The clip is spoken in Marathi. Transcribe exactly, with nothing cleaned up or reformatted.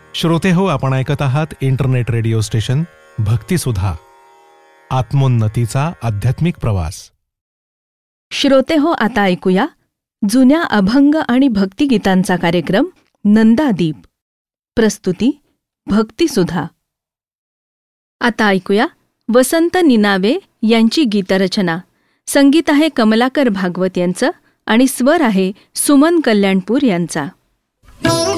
श्रोते हो, आपण ऐकत आहात इंटरनेट रेडिओ स्टेशन भक्तिसुधा, आत्मोन्नतीचा आध्यात्मिक प्रवास. श्रोते हो, आता ऐकूया जुन्या अभंग आणि भक्तिगीतांचा कार्यक्रम नंदादीप. प्रस्तुती भक्तिसुधा. आता ऐकूया वसंत निनावे यांची गीतरचना. संगीत आहे कमलाकर भागवत यांचं आणि स्वर आहे सुमन कल्याणपूर यांचा.